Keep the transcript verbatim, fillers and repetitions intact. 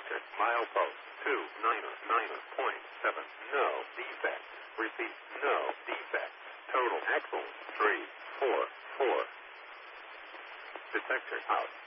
detected. Milepost two nine nine point seven. No defect. Repeat. No defect. Total excellent. three four four. Detector out.